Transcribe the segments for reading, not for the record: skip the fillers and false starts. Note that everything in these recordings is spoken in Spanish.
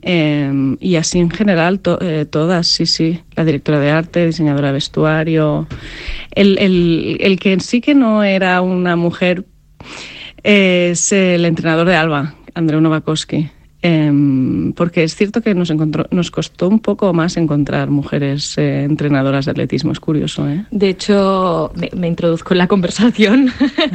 Y así en general todas, sí. La directora de arte, diseñadora de vestuario. El que sí que no era una mujer es el entrenador de Alba, Andreu Novakovsky. Porque es cierto que nos costó un poco más encontrar mujeres entrenadoras de atletismo, es curioso, ¿eh? De hecho, me introduzco en la conversación.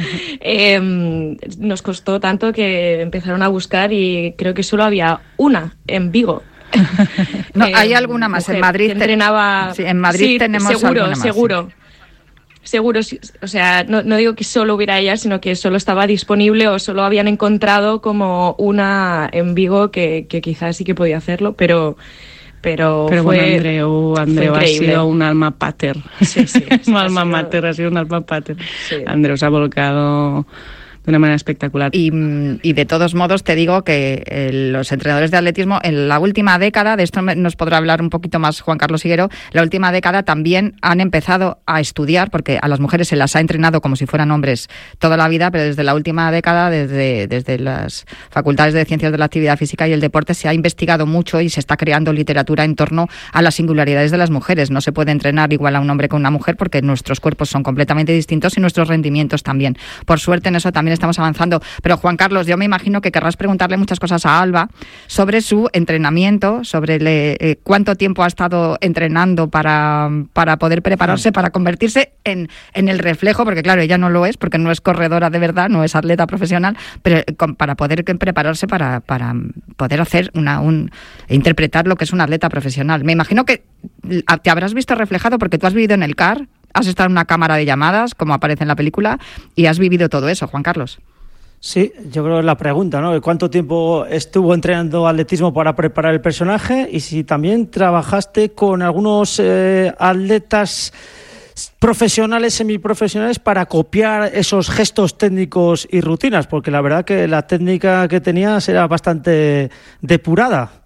Nos costó tanto que empezaron a buscar y creo que solo había una en Vigo. No, hay alguna más en Madrid. Entrenaba. Sí, en Madrid sí, tenemos alguna más. Seguro, o sea, no digo que solo hubiera ella, sino que solo estaba disponible o solo habían encontrado como una en Vigo que quizás sí que podía hacerlo, pero fue, bueno, Andreu ha sido un alma pater. Sí, no alma mater, ha sido un alma pater. Sí. Andreu se ha volcado de una manera espectacular. Y de todos modos te digo que los entrenadores de atletismo en la última década, de esto nos podrá hablar un poquito más Juan Carlos Higuero, la última década también han empezado a estudiar, porque a las mujeres se las ha entrenado como si fueran hombres toda la vida, pero desde la última década, desde las facultades de Ciencias de la Actividad Física y el Deporte, se ha investigado mucho y se está creando literatura en torno a las singularidades de las mujeres. No se puede entrenar igual a un hombre que a una mujer porque nuestros cuerpos son completamente distintos y nuestros rendimientos también. Por suerte en eso también estamos avanzando. Pero Juan Carlos, yo me imagino que querrás preguntarle muchas cosas a Alba sobre su entrenamiento, sobre cuánto tiempo ha estado entrenando para poder prepararse, para convertirse en el reflejo, porque claro, ella no lo es, porque no es corredora de verdad, no es atleta profesional, pero para poder prepararse para poder hacer interpretar lo que es un atleta profesional. Me imagino que te habrás visto reflejado porque tú has vivido en el CAR, has estado en una cámara de llamadas, como aparece en la película, y has vivido todo eso, Juan Carlos. Sí, yo creo que es la pregunta, ¿no? ¿Cuánto tiempo estuvo entrenando atletismo para preparar el personaje? Y si también trabajaste con algunos atletas profesionales, semiprofesionales, para copiar esos gestos técnicos y rutinas, porque la verdad que la técnica que tenías era bastante depurada.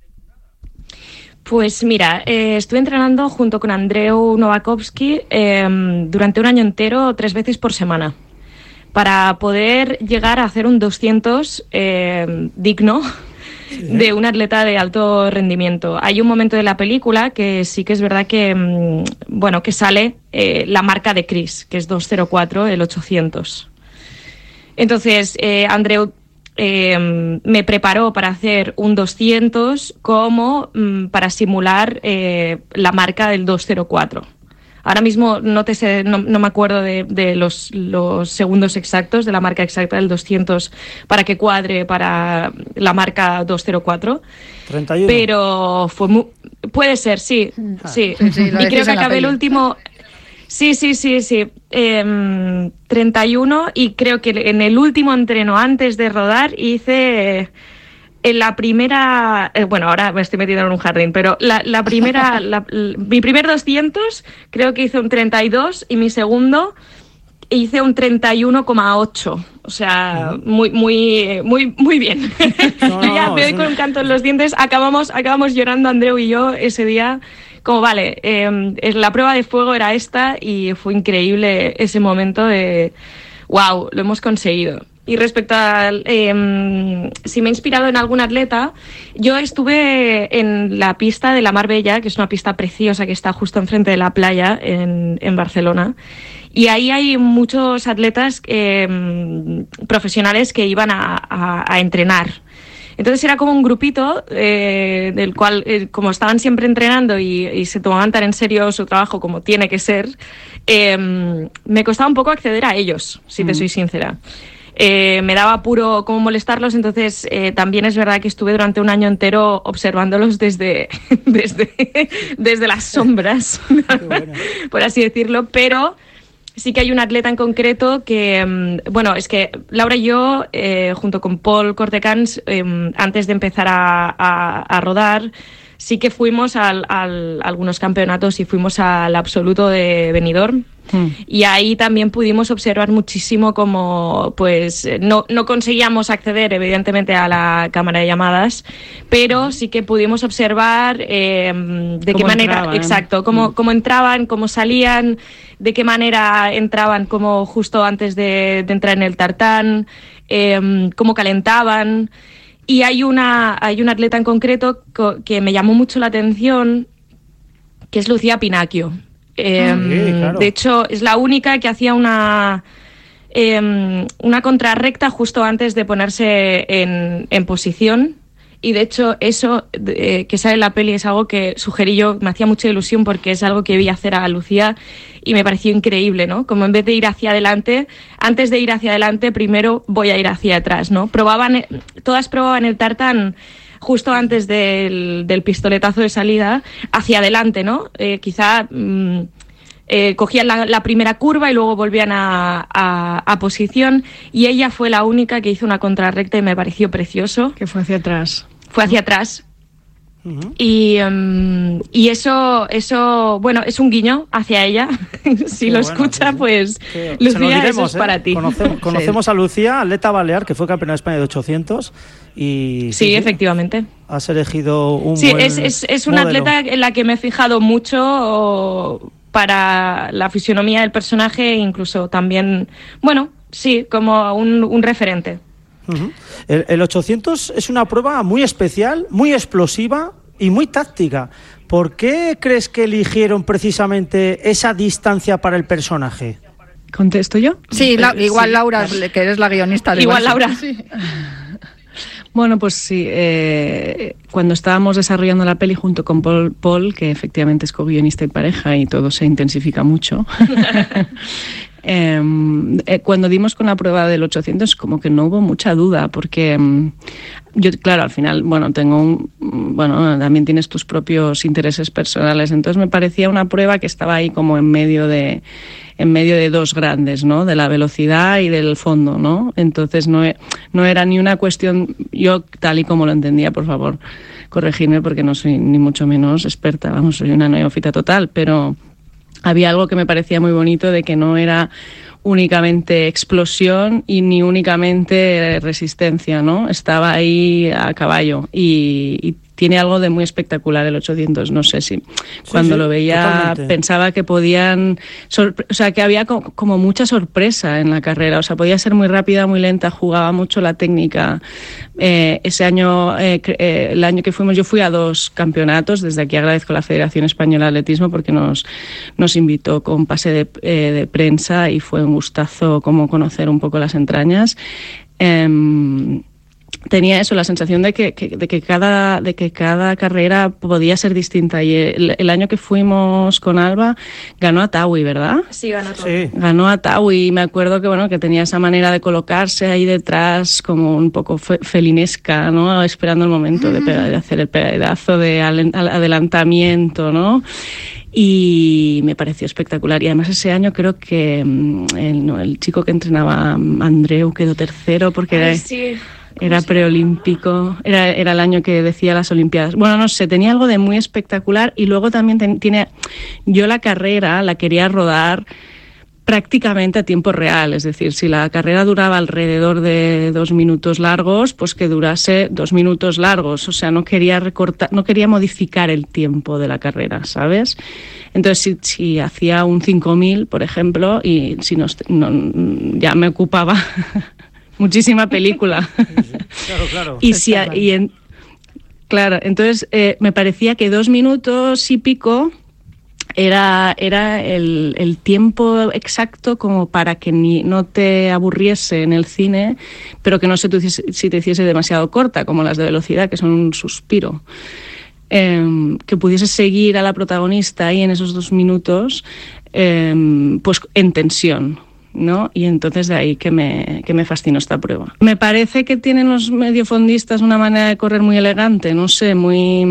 Pues mira, estuve entrenando junto con Andreu Novakovsky durante un año entero, 3 veces por semana, para poder llegar a hacer un 200 digno de un atleta de alto rendimiento. Hay un momento de la película que sí que es verdad que, que sale la marca de Chris, que es 2:04, el 800. Entonces, Andreu me preparó para hacer un 200 como para simular la marca del 2:04. Ahora mismo no me acuerdo de los segundos exactos, de la marca exacta del 200 para que cuadre para la marca 2:04. 31. Pero puede ser, sí. Sí, y creo que acabé el último... Sí. 31, y creo que en el último entreno antes de rodar hice en la primera... ahora me estoy metiendo en un jardín, pero la primera... mi primer 200 creo que hice un 32 y mi segundo hice un 31,8. O sea, muy bien. Yo ya me doy con un canto en los dientes. Acabamos llorando Andreu y yo ese día. Como vale, la prueba de fuego era esta y fue increíble ese momento de wow, lo hemos conseguido. Y respecto a si me he inspirado en algún atleta, yo estuve en la pista de la Marbella, que es una pista preciosa que está justo enfrente de la playa en Barcelona, y ahí hay muchos atletas profesionales que iban a entrenar. Entonces era como un grupito del cual, como estaban siempre entrenando y se tomaban tan en serio su trabajo como tiene que ser, me costaba un poco acceder a ellos, si te soy sincera. Me daba apuro cómo molestarlos, entonces también es verdad que estuve durante un año entero observándolos desde las sombras, por así decirlo, pero... Sí que hay un atleta en concreto que, es que Laura y yo, junto con Paul Cortecans, antes de empezar a rodar, sí que fuimos a algunos campeonatos y fuimos al absoluto de Benidorm. Y ahí también pudimos observar muchísimo cómo pues no conseguíamos acceder evidentemente a la cámara de llamadas, pero sí que pudimos observar de qué manera, exacto, cómo entraban, cómo salían, de qué manera entraban, como justo antes de entrar en el tartán, cómo calentaban. Y hay una atleta en concreto que me llamó mucho la atención, que es Lucía Pinacchio. Claro. De hecho, es la única que hacía una contrarrecta justo antes de ponerse en posición. Y de hecho eso que sale en la peli es algo que sugerí yo, me hacía mucha ilusión porque es algo que vi hacer a Lucía y me pareció increíble, ¿no? Como en vez de ir hacia adelante, antes de ir hacia adelante, primero voy a ir hacia atrás, ¿no? Todas probaban el tartán justo antes del pistoletazo de salida hacia adelante, ¿no? Quizá cogían la primera curva y luego volvían a posición, y ella fue la única que hizo una contrarrecta y me pareció precioso. Que fue hacia atrás. Fue hacia atrás. Uh-huh. Y eso, bueno, es un guiño hacia ella. Si lo escucha, pues Lucía, eso es para ti. Conocemos a Lucía, atleta balear, que fue campeona de España de 800. Y sí, efectivamente. Has elegido un sí, buen es una modelo. atleta en la que me he fijado mucho para la fisionomía del personaje, incluso también, bueno, sí, como un referente. Uh-huh. El 800 es una prueba muy especial, muy explosiva y muy táctica. ¿Por qué crees que eligieron precisamente esa distancia para el personaje? ¿Contesto yo? Sí, igual Laura, que eres la guionista. Igual Laura. Sí. Bueno, pues sí, cuando estábamos desarrollando la peli junto con Paul, que efectivamente es co-guionista y pareja y todo se intensifica mucho, cuando dimos con la prueba del 800 como que no hubo mucha duda, porque yo, claro, al final, bueno, también tienes tus propios intereses personales, entonces me parecía una prueba que estaba ahí como en medio de dos grandes, ¿no? De la velocidad y del fondo, ¿no? Entonces no era ni una cuestión, yo tal y como lo entendía, por favor, corregirme porque no soy ni mucho menos experta, vamos, soy una neófita total, pero había algo que me parecía muy bonito de que no era únicamente explosión y ni únicamente resistencia, ¿no? Estaba ahí a caballo y tiene algo de muy espectacular el 800. No sé si cuando lo veía totalmente. Pensaba que podían... que había como mucha sorpresa en la carrera. O sea, podía ser muy rápida, muy lenta, jugaba mucho la técnica. Ese año, el año que fuimos, yo fui a 2 campeonatos. Desde aquí agradezco a la Federación Española de Atletismo porque nos invitó con pase de prensa y fue un gustazo como conocer un poco las entrañas. Tenía eso, la sensación de que cada carrera podía ser distinta, y el año que fuimos con Alba ganó a Tawi, ¿verdad? Sí, ganó Tawi. Sí. Ganó a Tawi y me acuerdo que tenía esa manera de colocarse ahí detrás como un poco felinesca, ¿no? Esperando el momento de hacer el pedazo de adelantamiento, ¿no? Y me pareció espectacular. Y además ese año creo que el chico que entrenaba, Andreu, quedó tercero porque era preolímpico, era el año que decía las Olimpiadas. Bueno, no sé, tenía algo de muy espectacular. Y luego también yo la carrera la quería rodar prácticamente a tiempo real, es decir, si la carrera duraba alrededor de 2 minutos largos, pues que durase 2 minutos largos, o sea, no quería modificar el tiempo de la carrera, ¿sabes? Entonces, si hacía un 5.000, por ejemplo, y si ya me ocupaba muchísima película. Claro. Claro, entonces me parecía que 2 minutos y pico era el tiempo exacto como para que no te aburriese en el cine, pero que no se te hiciese demasiado corta, como las de velocidad, que son un suspiro. Que pudiese seguir a la protagonista ahí en esos 2 minutos, pues en tensión, ¿no? Y entonces de ahí que me fascinó esta prueba. Me parece que tienen los mediofondistas una manera de correr muy elegante, no sé, muy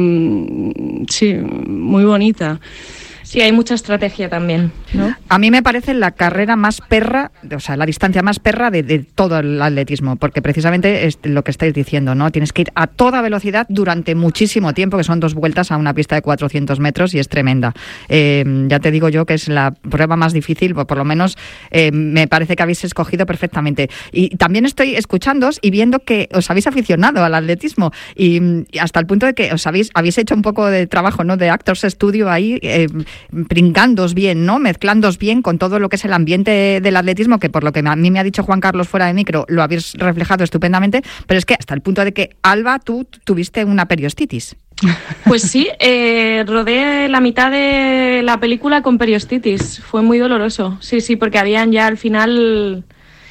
bonita. Sí, hay mucha estrategia también, ¿no? A mí me parece la carrera más perra, o sea, la distancia más perra de todo el atletismo, porque precisamente es lo que estáis diciendo, ¿no? Tienes que ir a toda velocidad durante muchísimo tiempo, que son 2 vueltas a una pista de 400 metros y es tremenda. Ya te digo yo que es la prueba más difícil, por lo menos me parece que habéis escogido perfectamente. Y también estoy escuchándoos y viendo que os habéis aficionado al atletismo y hasta el punto de que habéis hecho un poco de trabajo, ¿no? De Actors Studio ahí, brincándoos bien, ¿no? mezclándoos bien con todo lo que es el ambiente del atletismo, que por lo que a mí me ha dicho Juan Carlos fuera de micro, lo habéis reflejado estupendamente, pero es que hasta el punto de que, Alba, tú tuviste una periostitis. Pues sí, rodé la mitad de la película con periostitis. Fue muy doloroso. Sí, porque habían ya al final...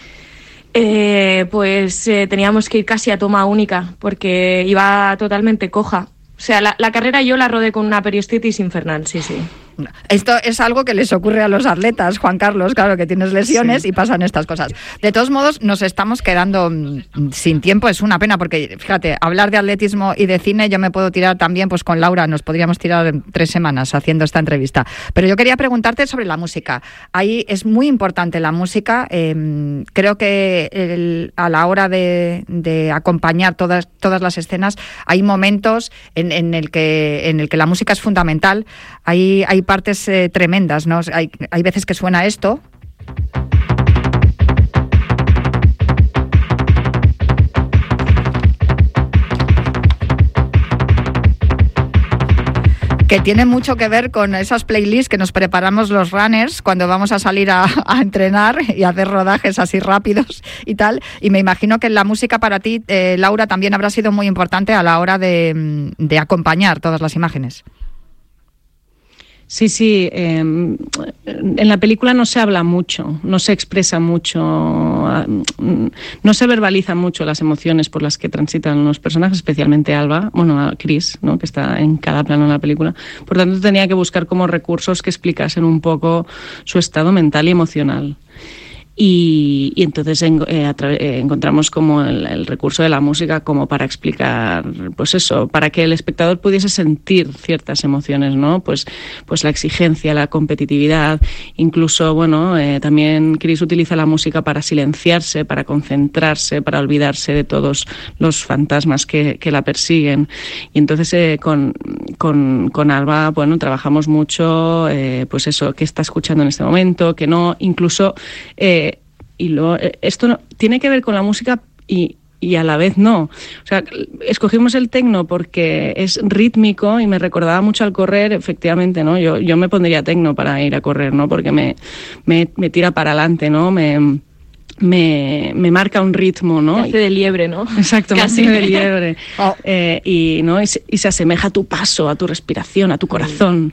teníamos que ir casi a toma única porque iba totalmente coja. O sea, la carrera yo la rodé con una periostitis infernal, sí. Esto es algo que les ocurre a los atletas, Juan Carlos, claro, que tienes lesiones y pasan estas cosas. De todos modos, nos estamos quedando sin tiempo, es una pena, porque fíjate, hablar de atletismo y de cine, yo me puedo tirar también, pues con Laura nos podríamos tirar 3 semanas haciendo esta entrevista. Pero yo quería preguntarte sobre la música. Ahí es muy importante la música, creo que a la hora de acompañar todas las escenas, hay momentos en el que la música es fundamental. Hay partes tremendas, ¿no? Hay veces que suena esto. Que tiene mucho que ver con esas playlists que nos preparamos los runners cuando vamos a salir a entrenar y a hacer rodajes así rápidos y tal. Y me imagino que la música para ti, Laura, también habrá sido muy importante a la hora de acompañar todas las imágenes. Sí, en la película no se habla mucho, no se expresa mucho, no se verbalizan mucho las emociones por las que transitan los personajes, especialmente Alba, a Chris, ¿no?, que está en cada plano de la película. Por tanto, tenía que buscar como recursos que explicasen un poco su estado mental y emocional. Y entonces encontramos como el recurso de la música como para explicar, pues eso, para que el espectador pudiese sentir ciertas emociones, ¿no? Pues la exigencia, la competitividad, incluso, también Chris utiliza la música para silenciarse, para concentrarse, para olvidarse de todos los fantasmas que la persiguen. Y entonces con Alba, trabajamos mucho, pues eso, qué está escuchando en este momento, que no, incluso... esto no, tiene que ver con la música y a la vez no. O sea, escogimos el tecno porque es rítmico y me recordaba mucho al correr, efectivamente, ¿no? Yo me pondría tecno para ir a correr, ¿no? Porque me tira para adelante, ¿no? Me marca un ritmo, ¿no? Hace de liebre, ¿no? Exacto, Casi de liebre. Y se asemeja a tu paso, a tu respiración, a tu corazón.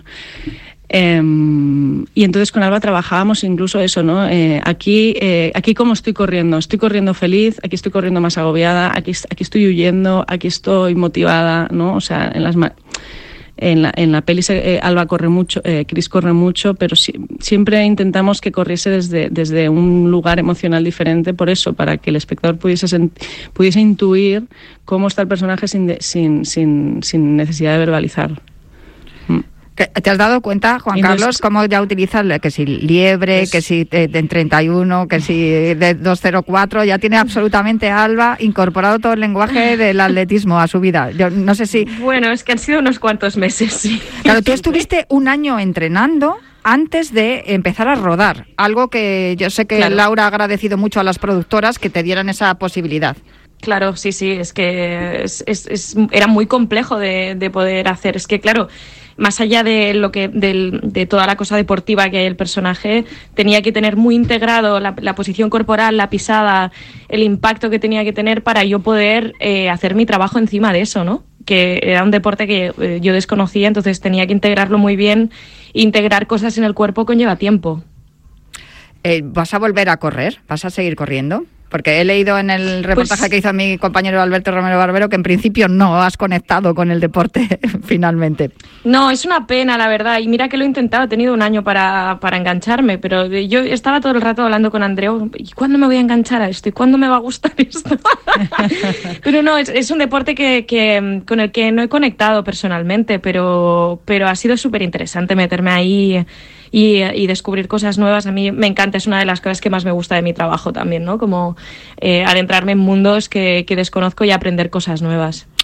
Y entonces con Alba trabajábamos incluso eso, ¿no? Aquí como estoy corriendo feliz, aquí estoy corriendo más agobiada, aquí estoy huyendo, aquí estoy motivada, ¿no? O sea, en la peli Alba corre mucho, Chris corre mucho, pero siempre intentamos que corriese desde un lugar emocional diferente, por eso, para que el espectador pudiese intuir cómo está el personaje sin necesidad de verbalizar. ¿Te has dado cuenta, Juan Carlos, cómo ya utilizas que si liebre, que si de 31, que si de 204, ya tiene absolutamente Alba incorporado todo el lenguaje del atletismo a su vida? Yo no sé si... Bueno, es que han sido unos cuantos meses, sí. Claro, tú estuviste un año entrenando antes de empezar a rodar, algo que yo sé que claro. Laura ha agradecido mucho a las productoras que te dieran esa posibilidad. Claro, sí, es que era muy complejo de poder hacer. Es que, claro, más allá de de toda la cosa deportiva que hay el personaje, tenía que tener muy integrado la posición corporal, la pisada, el impacto que tenía que tener para yo poder hacer mi trabajo encima de eso, ¿no? Que era un deporte que yo desconocía, entonces tenía que integrarlo muy bien. Integrar cosas en el cuerpo conlleva tiempo. ¿Vas a volver a correr? ¿Vas a seguir corriendo? Porque he leído en el reportaje que hizo mi compañero Alberto Romero Barbero que en principio no has conectado con el deporte finalmente. No, es una pena, la verdad. Y mira que lo he intentado, he tenido un año para engancharme, pero yo estaba todo el rato hablando con Andreu. ¿Y cuándo me voy a enganchar a esto? ¿Y cuándo me va a gustar esto? Pero no, es un deporte con el que no he conectado personalmente, pero ha sido súper interesante meterme ahí y descubrir cosas nuevas. A mí me encanta, es una de las cosas que más me gusta de mi trabajo también, ¿no? Como adentrarme en mundos que desconozco y aprender cosas nuevas.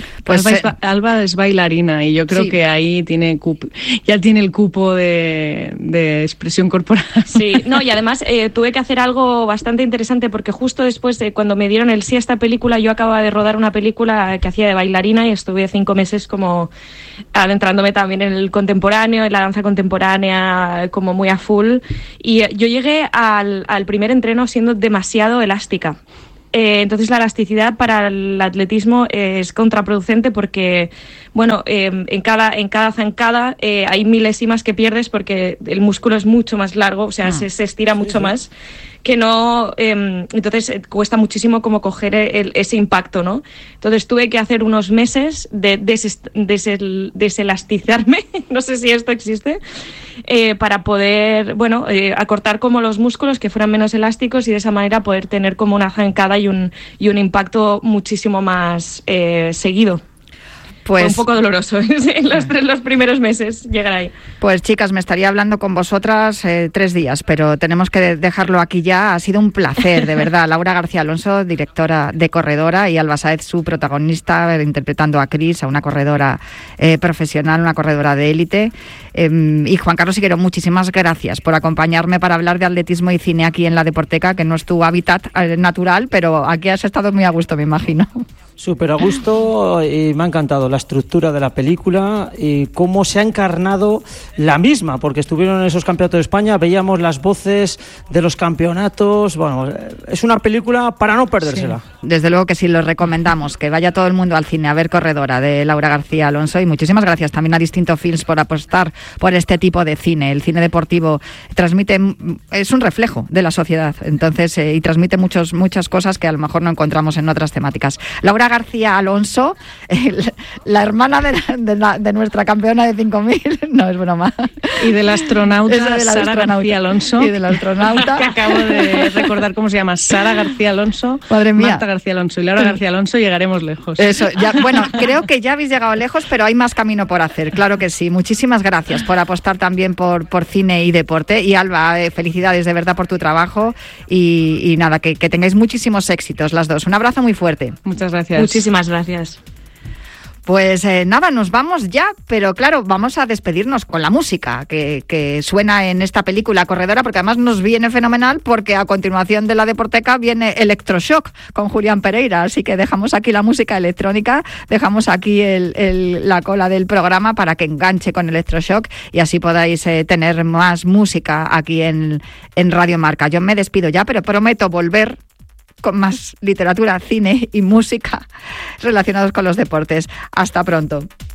Pues Alba es bailarina y yo creo que ahí ya tiene el cupo de expresión corporal. Sí, no, y además tuve que hacer algo bastante interesante porque justo después de cuando me dieron el sí a esta película, yo acababa de rodar una película que hacía de bailarina y estuve 5 meses como adentrándome también en el contemporáneo, en la danza contemporánea, como muy a full. Y yo llegué al primer entreno siendo demasiado elástica. Entonces la elasticidad para el atletismo es contraproducente porque, bueno, en cada zancada hay milésimas que pierdes porque el músculo es mucho más largo, o sea, se estira mucho más. Que no, entonces cuesta muchísimo como coger ese impacto, ¿no? Entonces tuve que hacer unos meses de deselastizarme, no sé si esto existe, para poder, bueno, acortar como los músculos que fueran menos elásticos y de esa manera poder tener como una zancada y un impacto muchísimo más seguido. Fue un poco doloroso en los primeros meses llegar ahí. Pues chicas, me estaría hablando con vosotras 3 días, pero tenemos que dejarlo aquí ya. Ha sido un placer, de verdad. Laura García Alonso, directora de Corredora, y Alba Sáez, su protagonista, interpretando a Cris, a una corredora profesional, una corredora de élite. Y Juan Carlos Higuero, muchísimas gracias por acompañarme para hablar de atletismo y cine aquí en La Deporteca, que no es tu hábitat natural, pero aquí has estado muy a gusto, me imagino. Súper a gusto, y me ha encantado la estructura de la película y cómo se ha encarnado la misma, porque estuvieron en esos campeonatos de España, veíamos las voces de los campeonatos. Bueno, es una película para no perdérsela. Sí. Desde luego que sí, lo recomendamos, que vaya todo el mundo al cine a ver Corredora, de Laura García Alonso, y muchísimas gracias también a Distinto Films por apostar por este tipo de cine. El cine deportivo es un reflejo de la sociedad, entonces, y transmite muchas cosas que a lo mejor no encontramos en otras temáticas. Laura García Alonso, la hermana de nuestra campeona de 5.000, no es broma. Y del astronauta Sara García Alonso. Y del astronauta. Que acabo de recordar cómo se llama, Sara García Alonso. Madre mía. Marta García Alonso y Laura García Alonso, llegaremos lejos. Eso, ya, bueno, creo que ya habéis llegado lejos, pero hay más camino por hacer, claro que sí. Muchísimas gracias por apostar también por cine y deporte. Y Alba, felicidades de verdad por tu trabajo y nada, que tengáis muchísimos éxitos las dos. Un abrazo muy fuerte. Muchas gracias. Muchísimas gracias. Pues nada, nos vamos ya, pero claro, vamos a despedirnos con la música que suena en esta película Corredora, porque además nos viene fenomenal, porque a continuación de La Deporteca viene Electroshock con Julián Pereira, así que dejamos aquí la música electrónica, dejamos aquí la cola del programa para que enganche con Electroshock y así podáis tener más música aquí en Radio Marca. Yo me despido ya, pero prometo volver con más literatura, cine y música relacionados con los deportes. Hasta pronto.